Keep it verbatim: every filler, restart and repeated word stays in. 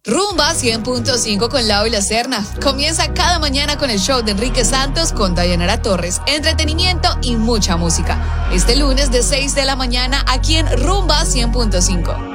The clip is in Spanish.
Rumba cien punto cinco con Lau y la Serna. Comienza cada mañana con el show de Enrique Santos con Dayanara Torres. Entretenimiento y mucha música. Este lunes de seis de la mañana aquí en Rumba cien punto cinco.